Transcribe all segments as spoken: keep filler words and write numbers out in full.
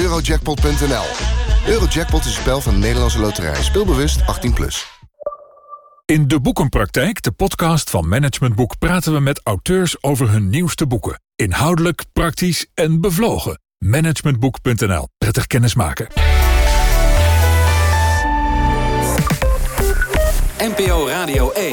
eurojackpot punt n l. Eurojackpot is een spel van de Nederlandse Loterij. Speelbewust achttien plus. In De Boekenpraktijk, de podcast van Management Boek, praten we met auteurs over hun nieuwste boeken. Inhoudelijk, praktisch en bevlogen. managementboek punt n l. Prettig kennismaken. N P O Radio één.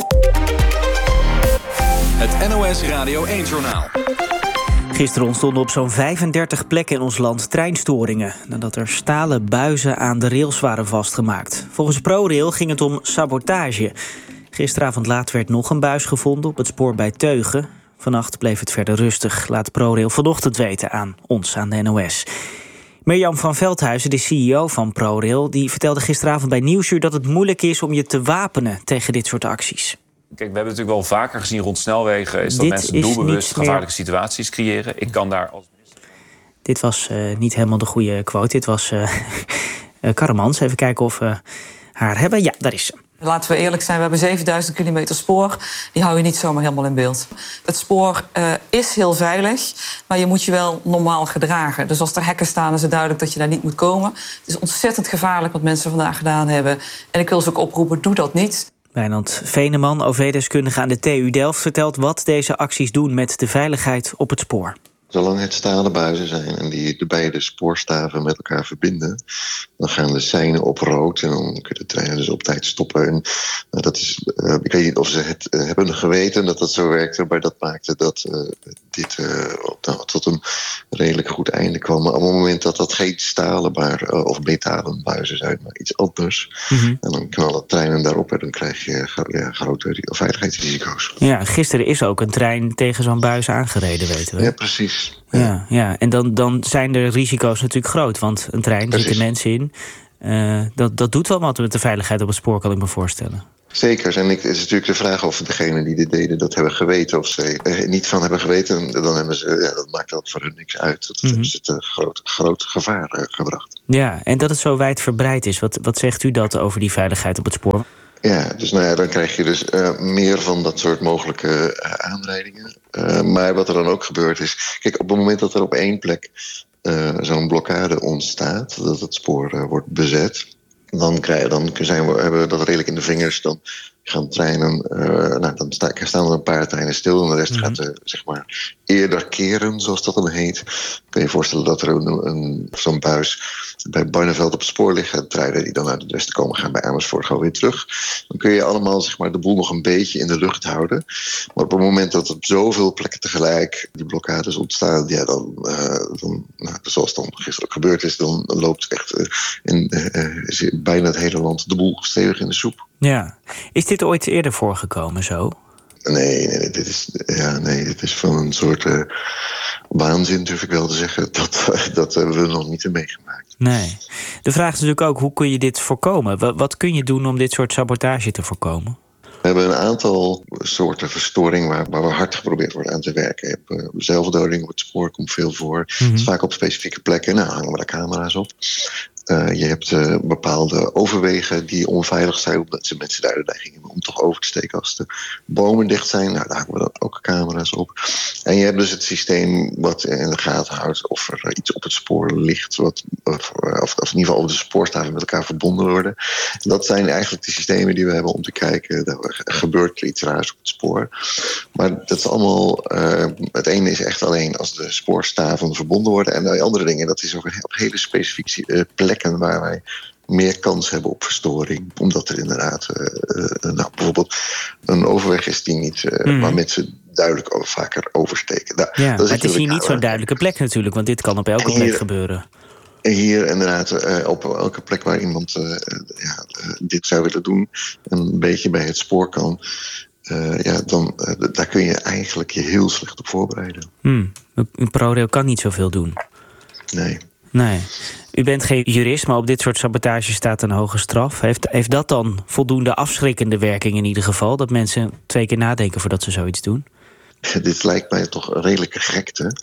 Het N O S Radio één-journaal. Gisteren ontstonden op zo'n vijfendertig plekken in ons land treinstoringen, nadat er stalen buizen aan de rails waren vastgemaakt. Volgens ProRail ging het om sabotage. Gisteravond laat werd nog een buis gevonden op het spoor bij Teugen. Vannacht bleef het verder rustig, laat ProRail vanochtend weten aan ons, aan de N O S. Mirjam van Veldhuizen, de C E O van ProRail, die vertelde gisteravond bij Nieuwsuur dat het moeilijk is om je te wapenen tegen dit soort acties. Kijk, we hebben natuurlijk wel vaker gezien rond snelwegen is dat Dit mensen is doelbewust gevaarlijke meer... situaties creëren. Ik kan daar als minister... Dit was uh, niet helemaal de goede quote. Dit was uh, uh, Karremans. Even kijken of we haar hebben. Ja, daar is ze. Laten we eerlijk zijn, we hebben zevenduizend kilometer spoor. Die hou je niet zomaar helemaal in beeld. Het spoor uh, is heel veilig, maar je moet je wel normaal gedragen. Dus als er hekken staan, is het duidelijk dat je daar niet moet komen. Het is ontzettend gevaarlijk wat mensen vandaag gedaan hebben. En ik wil ze ook oproepen, doe dat niet. Wijnand Veneman, O V-deskundige aan de T U Delft, vertelt wat deze acties doen met de veiligheid op het spoor. Zolang het stalen buizen zijn en die de beide spoorstaven met elkaar verbinden, dan gaan de seinen op rood en dan kunnen de treinen dus op tijd stoppen. En, nou, dat is, uh, ik weet niet of ze het uh, hebben geweten dat dat zo werkte, maar dat maakte dat uh, dit uh, nou, tot een redelijk goed einde kwam. Maar op het moment dat dat geen stalen maar, uh, of metalen buizen zijn, maar iets anders, mm-hmm. en dan knallen treinen daarop en dan krijg je uh, ja, grote veiligheidsrisico's. Ja, gisteren is ook een trein tegen zo'n buis aangereden, weten we. Ja, precies. Ja, ja, ja. En dan, dan zijn de risico's natuurlijk groot. Want een trein, er zitten mensen in. Uh, dat, dat doet wel wat met de veiligheid op het spoor, kan ik me voorstellen. Zeker. En het is natuurlijk de vraag of degenen die dit deden dat hebben geweten. Of ze er niet van hebben geweten, dan hebben ze, ja, dat maakt dat voor hun niks uit. Dat mm-hmm. hebben ze het een groot, groot gevaar uh, gebracht. Ja, en dat het zo wijdverbreid is. Wat, wat zegt u dat over die veiligheid op het spoor? Ja, dus nou ja, dan krijg je dus uh, meer van dat soort mogelijke uh, aanrijdingen. Uh, maar wat er dan ook gebeurt is, kijk, op het moment dat er op één plek uh, zo'n blokkade ontstaat, dat het spoor uh, wordt bezet, dan, krijg, dan zijn we, hebben we dat redelijk in de vingers. Dan gaan treinen, uh, nou, dan sta, staan er een paar treinen stil en de rest mm-hmm. gaat uh, zeg maar eerder keren, zoals dat dan heet. Kun je je voorstellen dat er een, een, zo'n buis bij Barneveld op het spoor liggen, treinen die dan uit het westen komen gaan bij Amersfoort gewoon weer terug. Dan kun je allemaal zeg maar de boel nog een beetje in de lucht houden. Maar op het moment dat op zoveel plekken tegelijk die blokkades ontstaan, ja, dan, uh, dan nou, zoals dan gisteren ook gebeurd is, dan loopt echt uh, in uh, bijna het hele land de boel stevig in de soep. Ja. Is dit ooit eerder voorgekomen zo? Nee, nee, dit is, ja, nee, dit is van een soort uh, waanzin, durf ik wel te zeggen. Dat, dat hebben we nog niet in meegemaakt. Nee. De vraag is natuurlijk ook, hoe kun je dit voorkomen? Wat, wat kun je doen om dit soort sabotage te voorkomen? We hebben een aantal soorten verstoring waar, waar we hard geprobeerd wordt aan te werken. Je hebt uh, zelfdoding op het spoor, komt veel voor. Mm-hmm. Het is vaak op specifieke plekken. Nou, hangen we daar camera's op. Uh, je hebt uh, bepaalde overwegen die onveilig zijn, omdat mensen daar de neiging hebben om toch over te steken als de bomen dicht zijn. Nou, daar hangen we dan ook camera's op. En je hebt dus het systeem wat in de gaten houdt of er iets op het spoor ligt, wat, of, of, of in ieder geval of de spoorstaven met elkaar verbonden worden. Dat zijn eigenlijk de systemen die we hebben om te kijken, dat er gebeurt er iets raars op het spoor. Maar dat is allemaal, uh, het ene is echt alleen als de spoorstaven verbonden worden en de andere dingen, dat is ook op hele specifieke uh, plekken waar wij meer kans hebben op verstoring. Omdat er inderdaad uh, uh, nou, bijvoorbeeld een overweg is die niet, uh, mm. waar mensen duidelijk over, vaker oversteken. Nou, ja, dat is maar het is hier niet zo'n duidelijke plek natuurlijk, want dit kan op elke plek hier, gebeuren. Hier inderdaad, uh, op elke plek waar iemand uh, ja, uh, dit zou willen doen, een beetje bij het spoor kan, Uh, ja, dan, uh, daar kun je eigenlijk je heel slecht op voorbereiden. Hmm. Een ProRail kan niet zoveel doen. Nee. Nee. U bent geen jurist, maar op dit soort sabotage staat een hoge straf. Heeft, heeft dat dan voldoende afschrikkende werking in ieder geval? Dat mensen twee keer nadenken voordat ze zoiets doen? Dit lijkt mij toch een redelijke gekte.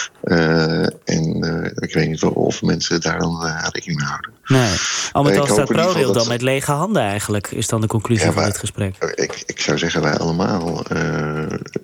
Uh, en uh, ik weet niet of mensen daar dan uh, rekening mee houden. Nee. Al met al staat ProRail dan dat... met lege handen eigenlijk, is dan de conclusie ja, van dit gesprek. Ik, ik zou zeggen, wij allemaal. Uh,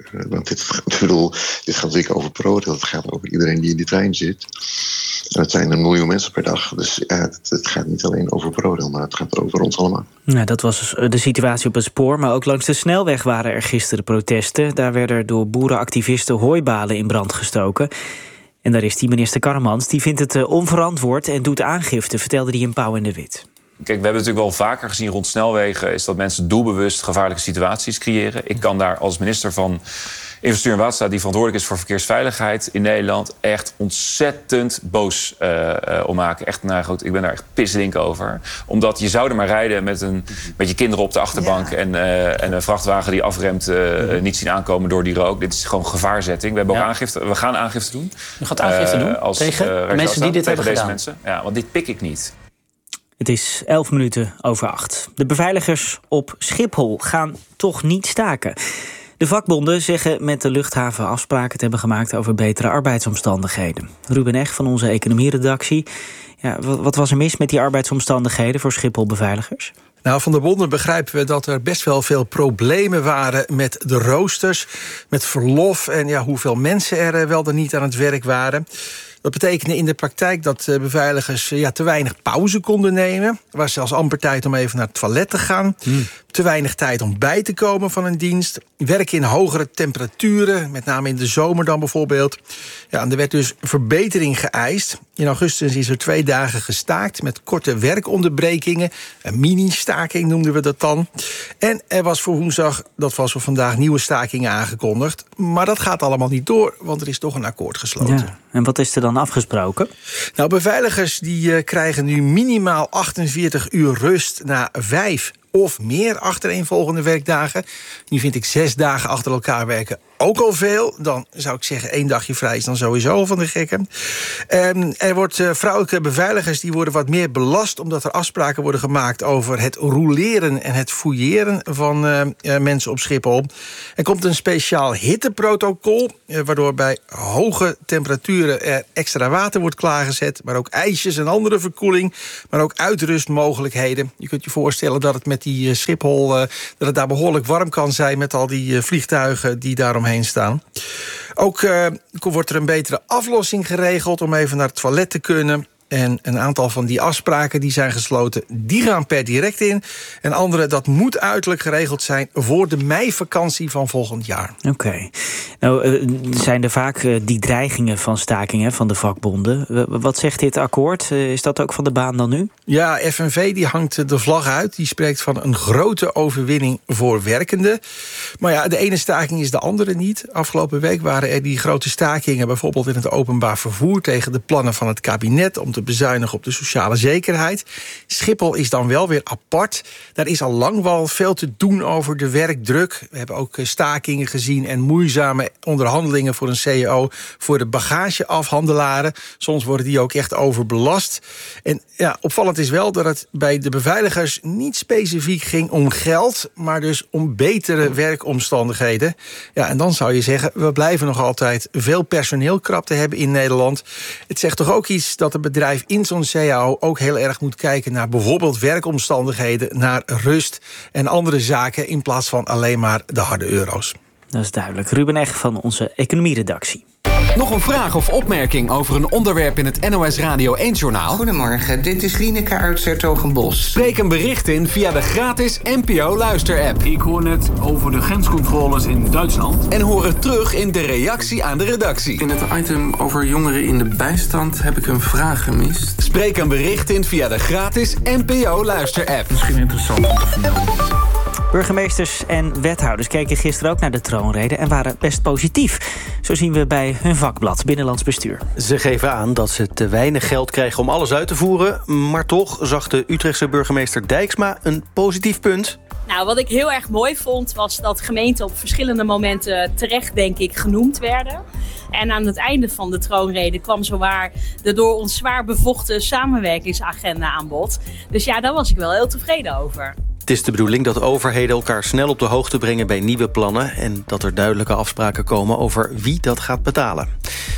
Uh, want dit, ik bedoel, dit gaat natuurlijk over ProRail. Het gaat over iedereen die in die trein zit. En het zijn een miljoen mensen per dag. Dus ja, het, het gaat niet alleen over ProRail, maar het gaat over ons allemaal. Ja, dat was de situatie op het spoor. Maar ook langs de snelweg waren er gisteren protesten. Daar werden door boerenactivisten hooibalen in brand gestoken. En daar is die minister Karremans. Die vindt het uh, onverantwoord en doet aangifte, vertelde hij in Pauw en de Wit. Kijk, we hebben natuurlijk wel vaker gezien rond snelwegen... is dat mensen doelbewust gevaarlijke situaties creëren. Ik kan daar als minister van Infrastructuur en Waterstaat... die verantwoordelijk is voor verkeersveiligheid in Nederland... echt ontzettend boos uh, uh, om maken. Echt, nou, goed, ik ben daar echt pisslink over. Omdat je zou er maar rijden met, een, met je kinderen op de achterbank... Ja. En, uh, en een vrachtwagen die afremt uh, uh, niet zien aankomen door die rook. Dit is gewoon gevaarzetting. We, hebben ja. ook aangifte, we gaan aangifte doen. Je gaat aangifte uh, doen als, tegen uh, mensen die dit tegen hebben deze gedaan? Mensen. Ja, want dit pik ik niet. Het is elf minuten over acht. De beveiligers op Schiphol gaan toch niet staken. De vakbonden zeggen met de luchthaven afspraken te hebben gemaakt... over betere arbeidsomstandigheden. Ruben Eg van onze economieredactie. Ja, wat was er mis met die arbeidsomstandigheden voor Schiphol-beveiligers? Nou, van de bonden begrijpen we dat er best wel veel problemen waren met de roosters, met verlof en ja, hoeveel mensen er wel dan niet aan het werk waren. Dat betekende in de praktijk dat beveiligers ja, te weinig pauze konden nemen. Er was zelfs amper tijd om even naar het toilet te gaan. Hmm. Te weinig tijd om bij te komen van een dienst. Werken in hogere temperaturen, met name in de zomer dan bijvoorbeeld. Ja, en er werd dus verbetering geëist. In augustus is er twee dagen gestaakt met korte werkonderbrekingen. Een mini-staking noemden we dat dan. En er was voor woensdag, dat was voor vandaag, nieuwe stakingen aangekondigd. Maar dat gaat allemaal niet door, want er is toch een akkoord gesloten. Ja, en wat is er dan afgesproken? Nou, beveiligers die uh, krijgen nu minimaal achtenveertig uur rust na vijf of meer achtereenvolgende werkdagen. Nu vind ik zes dagen achter elkaar werken ook al veel. Dan zou ik zeggen, één dagje vrij is dan sowieso van de gekken. Um, er wordt uh, vrouwelijke beveiligers die worden wat meer belast, omdat er afspraken worden gemaakt over het rouleren en het fouilleren van uh, uh, mensen op Schiphol. Er komt een speciaal hitteprotocol, uh, waardoor bij hoge temperaturen er extra water wordt klaargezet, maar ook ijsjes en andere verkoeling, maar ook uitrustmogelijkheden. Je kunt je voorstellen dat het met die uh, Schiphol, uh, dat het daar behoorlijk warm kan zijn met al die uh, vliegtuigen die daarom heen staan. Ook uh, wordt er een betere aflossing geregeld om even naar het toilet te kunnen. En een aantal van die afspraken die zijn gesloten, die gaan per direct in. En andere, dat moet uiterlijk geregeld zijn voor de meivakantie van volgend jaar. Oké. Okay. Nou, uh, zijn er vaak uh, die dreigingen van stakingen van de vakbonden. Uh, wat zegt dit akkoord? Uh, is dat ook van de baan dan nu? Ja, F N V die hangt de vlag uit. Die spreekt van een grote overwinning voor werkenden. Maar ja, de ene staking is de andere niet. Afgelopen week waren er die grote stakingen, bijvoorbeeld in het openbaar vervoer, tegen de plannen van het kabinet om te bezuinigen op de sociale zekerheid. Schiphol is dan wel weer apart. Daar is al lang wel veel te doen over de werkdruk. We hebben ook stakingen gezien en moeizame onderhandelingen voor een C E O voor de bagageafhandelaren. Soms worden die ook echt overbelast. En ja, opvallend is wel dat het bij de beveiligers niet specifiek ging om geld, maar dus om betere werkomstandigheden. Ja, en dan zou je zeggen, we blijven nog altijd veel personeelkrapte hebben in Nederland. Het zegt toch ook iets dat het bedrijf in zo'n C A O ook heel erg moet kijken naar bijvoorbeeld werkomstandigheden, naar rust en andere zaken in plaats van alleen maar de harde euro's. Dat is duidelijk. Ruben Eg van onze economieredactie. Nog een vraag of opmerking over een onderwerp in het N O S Radio één-journaal? Goedemorgen, dit is Lieneke uit 's-Hertogenbosch. Spreek een bericht in via de gratis N P O-luister-app. Ik hoor net over de grenscontroles in Duitsland. En hoor het terug in de reactie aan de redactie. In het item over jongeren in de bijstand heb ik een vraag gemist. Spreek een bericht in via de gratis N P O-luister-app. Misschien interessant om te vermelden. Burgemeesters en wethouders keken gisteren ook naar de troonrede en waren best positief. Zo zien we bij hun vakblad Binnenlands Bestuur. Ze geven aan dat ze te weinig geld krijgen om alles uit te voeren. Maar toch zag de Utrechtse burgemeester Dijksma een positief punt. Nou, wat ik heel erg mooi vond was dat gemeenten op verschillende momenten terecht, denk ik, genoemd werden. En aan het einde van de troonrede kwam zowaar de door ons zwaar bevochten samenwerkingsagenda aan bod. Dus ja, daar was ik wel heel tevreden over. Het is de bedoeling dat overheden elkaar snel op de hoogte brengen bij nieuwe plannen en dat er duidelijke afspraken komen over wie dat gaat betalen.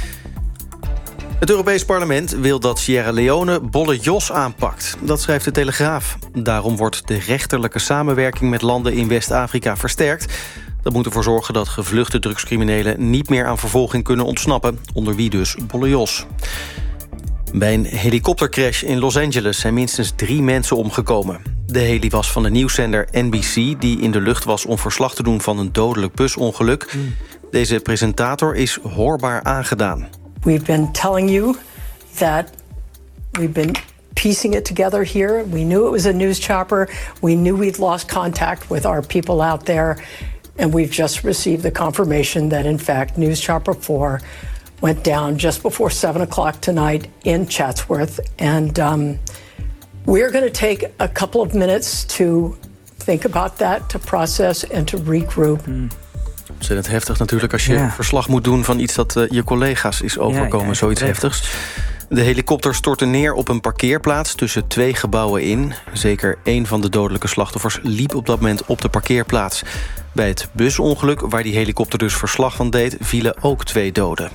Het Europees Parlement wil dat Sierra Leone Bolle Jos aanpakt. Dat schrijft de Telegraaf. Daarom wordt de rechterlijke samenwerking met landen in West-Afrika versterkt. Dat moet ervoor zorgen dat gevluchte drugscriminelen niet meer aan vervolging kunnen ontsnappen, onder wie dus Bolle Jos. Bij een helikoptercrash in Los Angeles zijn minstens drie mensen omgekomen. De heli was van de nieuwszender N B C die in de lucht was om verslag te doen van een dodelijk busongeluk. Mm. Deze presentator is hoorbaar aangedaan. We've been telling you that we've been piecing it together here. We knew it was a news chopper. We knew we'd lost contact with our people out there. And we've just received the confirmation that in fact News Chopper four went down just before seven o'clock tonight in Chatsworth. And um, we're going to take a couple of minutes to think about that, to process and to regroup. Hmm. Ontzettend heftig natuurlijk als je ja. verslag moet doen van iets dat uh, je collega's is overkomen. Ja, ja, zoiets heftigs. De helikopter stortte neer op een parkeerplaats tussen twee gebouwen in. Zeker één van de dodelijke slachtoffers liep op dat moment op de parkeerplaats. Bij het busongeluk, waar die helikopter dus verslag van deed, vielen ook twee doden.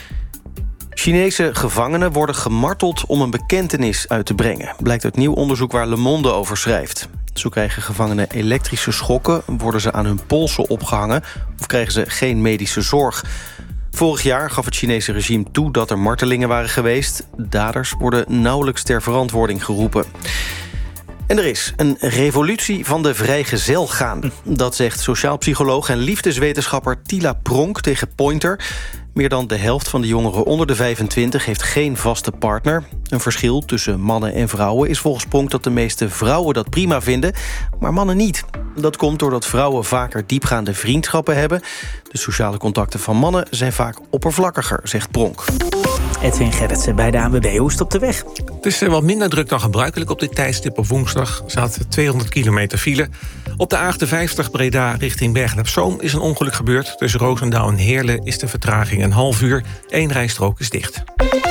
Chinese gevangenen worden gemarteld om een bekentenis uit te brengen. Blijkt uit nieuw onderzoek waar Le Monde over schrijft. Zo krijgen gevangenen elektrische schokken, worden ze aan hun polsen opgehangen of krijgen ze geen medische zorg. Vorig jaar gaf het Chinese regime toe dat er martelingen waren geweest. Daders worden nauwelijks ter verantwoording geroepen. En er is een revolutie van de vrijgezelgaan. Dat zegt sociaal psycholoog en liefdeswetenschapper Tila Pronk tegen Pointer. Meer dan de helft van de jongeren onder de vijfentwintig heeft geen vaste partner. Een verschil tussen mannen en vrouwen is volgens Pronk dat de meeste vrouwen dat prima vinden, maar mannen niet. Dat komt doordat vrouwen vaker diepgaande vriendschappen hebben. De sociale contacten van mannen zijn vaak oppervlakkiger, zegt Pronk. Edwin Gerritsen bij de A N W B. Hoe is het op de weg? Het is wat minder druk dan gebruikelijk op dit tijdstip op woensdag. Er staat tweehonderd kilometer file. Op de A achtenvijftig Breda richting Bergen-op-Zoom is een ongeluk gebeurd. Tussen Roosendaal en Heerlen is de vertraging een half uur. Eén rijstrook is dicht.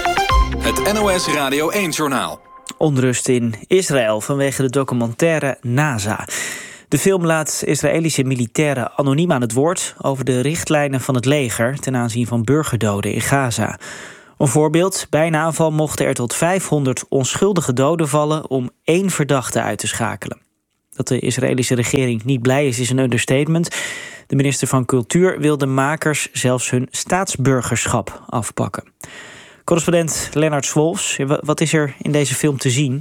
Het N O S Radio één-journaal. Onrust in Israël vanwege de documentaire NASA. De film laat Israëlische militairen anoniem aan het woord over de richtlijnen van het leger ten aanzien van burgerdoden in Gaza. Een voorbeeld, bij een aanval mochten er tot vijfhonderd onschuldige doden vallen om één verdachte uit te schakelen. Dat de Israëlische regering niet blij is, is een understatement. De minister van Cultuur wil de makers zelfs hun staatsburgerschap afpakken. Correspondent Lennart Swolfs, wat is er in deze film te zien?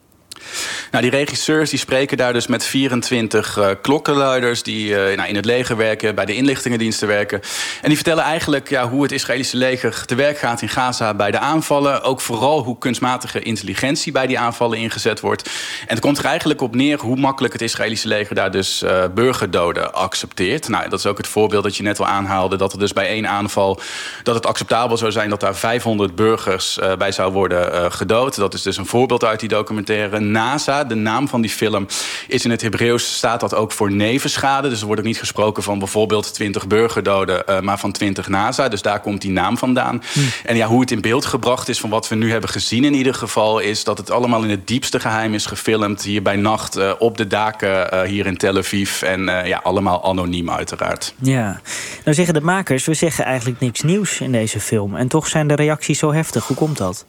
Nou, die regisseurs die spreken daar dus met vierentwintig uh, klokkenluiders die uh, nou, in het leger werken, bij de inlichtingendiensten werken. En die vertellen eigenlijk ja, hoe het Israëlische leger te werk gaat in Gaza bij de aanvallen. Ook vooral hoe kunstmatige intelligentie bij die aanvallen ingezet wordt. En het komt er eigenlijk op neer hoe makkelijk het Israëlische leger daar dus uh, burgerdoden accepteert. Nou, dat is ook het voorbeeld dat je net al aanhaalde, dat er dus bij één aanval dat het acceptabel zou zijn dat daar vijfhonderd burgers uh, bij zou worden uh, gedood. Dat is dus een voorbeeld uit die documentaire. NASA, de naam van die film, is in het Hebreeuws, staat dat ook voor nevenschade. Dus er wordt ook niet gesproken van bijvoorbeeld twintig burgerdoden, uh, maar van twintig NASA. Dus daar komt die naam vandaan. Hm. En ja, hoe het in beeld gebracht is van wat we nu hebben gezien in ieder geval, is dat het allemaal in het diepste geheim is gefilmd hier bij nacht uh, op de daken uh, hier in Tel Aviv. En uh, ja, allemaal anoniem uiteraard. Ja, nou zeggen de makers, we zeggen eigenlijk niks nieuws in deze film. En toch zijn de reacties zo heftig. Hoe komt dat?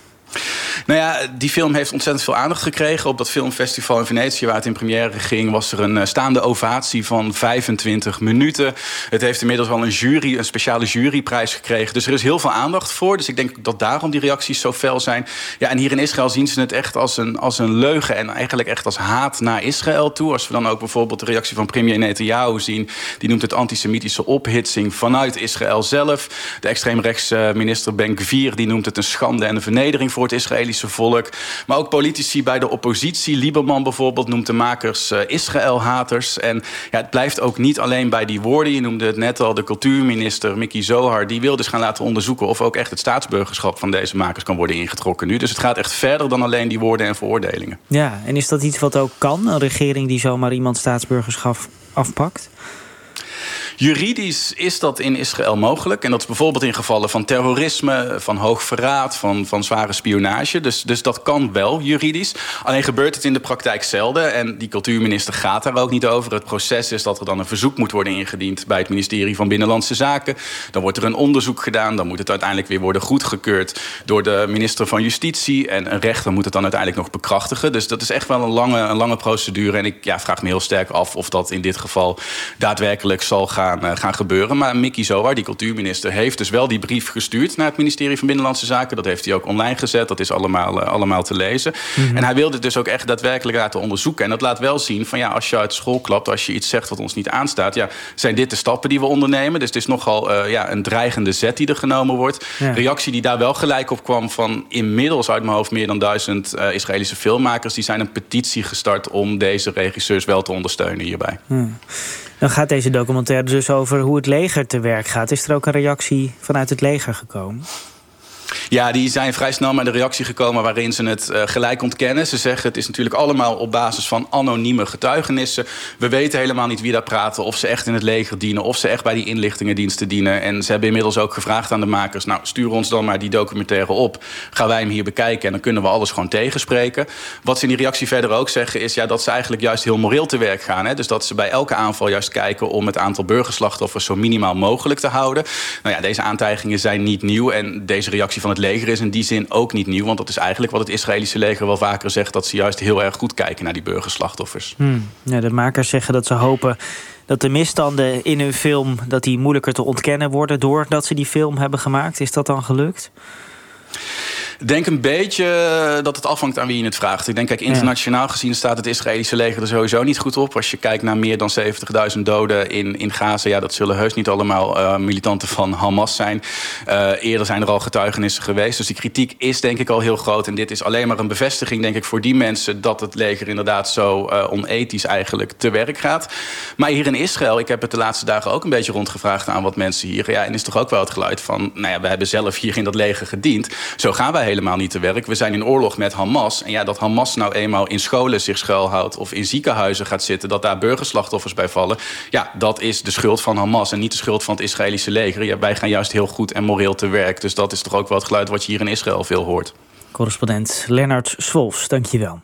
Nou ja, die film heeft ontzettend veel aandacht gekregen. Op dat filmfestival in Venetië, waar het in première ging, was er een staande ovatie van vijfentwintig minuten. Het heeft inmiddels wel een jury, een speciale juryprijs gekregen. Dus er is heel veel aandacht voor. Dus ik denk dat daarom die reacties zo fel zijn. Ja, en hier in Israël zien ze het echt als een, als een leugen en eigenlijk echt als haat naar Israël toe. Als we dan ook bijvoorbeeld de reactie van premier Netanyahu zien, die noemt het antisemitische ophitsing vanuit Israël zelf. De extreemrechtse minister Ben-Gvir, die noemt het een schande en een vernedering voor het Israëlische volk. Maar ook politici bij de oppositie, Lieberman bijvoorbeeld, noemt de makers uh, Israël-haters. En ja, het blijft ook niet alleen bij die woorden. Je noemde het net al, de cultuurminister Miki Zohar, die wil dus gaan laten onderzoeken of ook echt het staatsburgerschap van deze makers kan worden ingetrokken nu. Dus het gaat echt verder dan alleen die woorden en veroordelingen. Ja, en is dat iets wat ook kan? Een regering die zomaar iemand staatsburgerschap afpakt? Juridisch is dat in Israël mogelijk. En dat is bijvoorbeeld in gevallen van terrorisme, van hoog verraad, van, van zware spionage. Dus, dus dat kan wel juridisch. Alleen gebeurt het in de praktijk zelden. En die cultuurminister gaat daar ook niet over. Het proces is dat er dan een verzoek moet worden ingediend bij het ministerie van Binnenlandse Zaken. Dan wordt er een onderzoek gedaan. Dan moet het uiteindelijk weer worden goedgekeurd door de minister van Justitie. En een rechter moet het dan uiteindelijk nog bekrachtigen. Dus dat is echt wel een lange, een lange procedure. En ik ja, vraag me heel sterk af of dat in dit geval daadwerkelijk zal gaan, uh, gaan gebeuren. Maar Miki Zohar, die cultuurminister, heeft dus wel die brief gestuurd naar het ministerie van Binnenlandse Zaken. Dat heeft hij ook online gezet. Dat is allemaal, uh, allemaal te lezen. Mm-hmm. En hij wilde het dus ook echt daadwerkelijk laten onderzoeken. En dat laat wel zien van ja, als je uit school klapt, als je iets zegt wat ons niet aanstaat, ja, zijn dit de stappen die we ondernemen. Dus het is nogal uh, ja, een dreigende zet die er genomen wordt. Ja. Reactie die daar wel gelijk op kwam van inmiddels uit mijn hoofd meer dan duizend uh, Israëlische filmmakers. Die zijn een petitie gestart om deze regisseurs wel te ondersteunen hierbij. Hmm. Dan gaat deze documentaire dus over hoe het leger te werk gaat. Is er ook een reactie vanuit het leger gekomen? Ja, die zijn vrij snel met een reactie gekomen waarin ze het uh, gelijk ontkennen. Ze zeggen het is natuurlijk allemaal op basis van anonieme getuigenissen. We weten helemaal niet wie daar praten, of ze echt in het leger dienen, of ze echt bij die inlichtingendiensten dienen. En ze hebben inmiddels ook gevraagd aan de makers, nou stuur ons dan maar die documentaire op. Gaan wij hem hier bekijken en dan kunnen we alles gewoon tegenspreken. Wat ze in die reactie verder ook zeggen is ja, dat ze eigenlijk juist heel moreel te werk gaan. Hè? Dus dat ze bij elke aanval juist kijken om het aantal burgerslachtoffers zo minimaal mogelijk te houden. Nou ja, deze aantijgingen zijn niet nieuw en deze reactie van het leger is in die zin ook niet nieuw. Want dat is eigenlijk wat het Israëlische leger wel vaker zegt, dat ze juist heel erg goed kijken naar die burgerslachtoffers. Hmm. Ja, de makers zeggen dat ze hopen dat de misstanden in hun film dat die moeilijker te ontkennen worden doordat ze die film hebben gemaakt. Is dat dan gelukt? Ik denk een beetje dat het afhangt aan wie je het vraagt. Ik denk, kijk, internationaal gezien staat het Israëlische leger er sowieso niet goed op. Als je kijkt naar meer dan zeventigduizend doden in, in Gaza, ja, dat zullen heus niet allemaal uh, militanten van Hamas zijn. Uh, eerder zijn er al getuigenissen geweest. Dus die kritiek is denk ik al heel groot. En dit is alleen maar een bevestiging, denk ik, voor die mensen dat het leger inderdaad zo uh, onethisch eigenlijk te werk gaat. Maar hier in Israël, ik heb het de laatste dagen ook een beetje rondgevraagd aan wat mensen hier. Ja, en is toch ook wel het geluid van, nou ja, we hebben zelf hier in dat leger gediend. Zo gaan wij helemaal niet te werk. We zijn in oorlog met Hamas. En ja, dat Hamas nou eenmaal in scholen zich schuilhoudt of in ziekenhuizen gaat zitten, dat daar burgerslachtoffers bij vallen. Ja, dat is de schuld van Hamas en niet de schuld van het Israëlische leger. Ja, wij gaan juist heel goed en moreel te werk. Dus dat is toch ook wel het geluid wat je hier in Israël veel hoort. Correspondent Lennart Swolfs, dank je wel.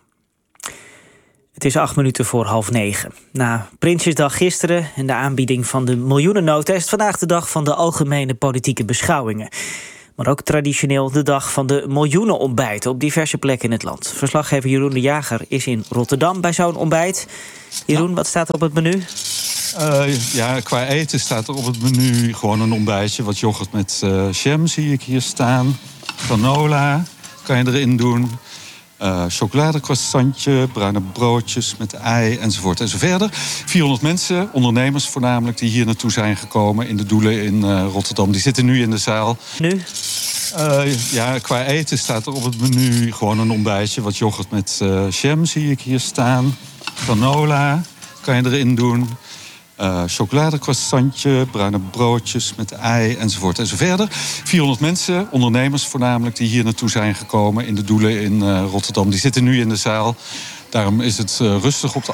Het is acht minuten voor half negen. Na Prinsjesdag gisteren en de aanbieding van de miljoenennota is het vandaag de dag van de algemene politieke beschouwingen. Maar ook traditioneel de dag van de miljoenenontbijten op diverse plekken in het land. Verslaggever Jeroen de Jager is in Rotterdam bij zo'n ontbijt. Jeroen, wat staat er op het menu? Uh, ja, qua eten staat er op het menu gewoon een ontbijtje. Wat yoghurt met uh, jam zie ik hier staan. Granola kan je erin doen. Uh, chocoladecroissantje, bruine broodjes met ei enzovoort enzoverder. vierhonderd mensen, ondernemers voornamelijk, die hier naartoe zijn gekomen in de Doelen in uh, Rotterdam. Die zitten nu in de zaal. Nu? Uh, ja, qua eten staat er op het menu gewoon een ontbijtje. Wat yoghurt met uh, jam zie ik hier staan. Granola kan je erin doen. Uh, chocoladecroissantje, bruine broodjes met ei enzovoort enzoverder. vierhonderd mensen, ondernemers voornamelijk, die hier naartoe zijn gekomen in de Doelen in uh, Rotterdam. Die zitten nu in de zaal. Daarom is het uh, rustig op de